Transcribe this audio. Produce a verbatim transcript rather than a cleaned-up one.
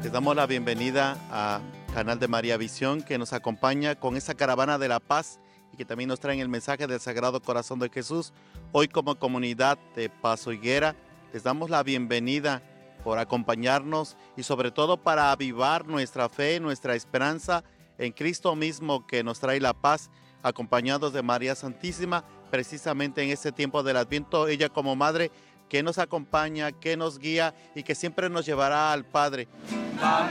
Les damos la bienvenida a Canal de María Visión, que nos acompaña con esa caravana de la paz y que también nos traen el mensaje del Sagrado Corazón de Jesús. Hoy, como comunidad de Paso Higuera, les damos la bienvenida por acompañarnos y sobre todo para avivar nuestra fe, nuestra esperanza en Cristo mismo, que nos trae la paz, acompañados de María Santísima, precisamente en este tiempo del Adviento, ella como madre que nos acompaña, que nos guía y que siempre nos llevará al Padre.